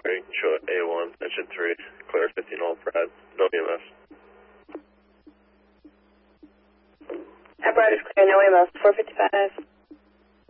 Sorry, show A1, engine 3, clear 15 all Brad, no EMS. Brad is clear, no EMS, 455.